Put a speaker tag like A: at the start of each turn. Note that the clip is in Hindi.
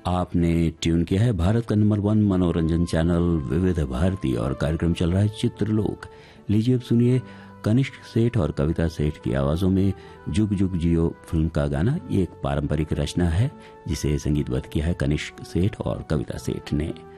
A: आपने ट्यून किया है भारत का नंबर 1 मनोरंजन चैनल विविध भारती और कार्यक्रम चल रहा है चित्रलोक। लीजिए अब सुनिए कनिष्क सेठ और कविता सेठ की आवाजों में जुग जुग जियो फिल्म का गाना। ये एक पारंपरिक रचना है जिसे संगीतबद्ध किया है कनिष्क सेठ और कविता सेठ ने।